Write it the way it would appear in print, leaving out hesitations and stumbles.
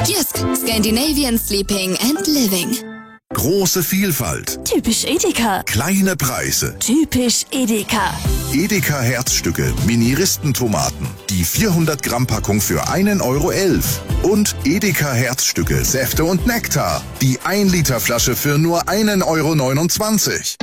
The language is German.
Jysk, Scandinavian Sleeping and Living. Große Vielfalt, Typisch Edeka. kleine Preise. Typisch Edeka. Edeka Herzstücke, Mini-Ristentomaten. Die 400 Gramm Packung für 1,11 € Und Edeka Herzstücke, Säfte und Nektar. Die 1 Liter Flasche für nur 1,29 €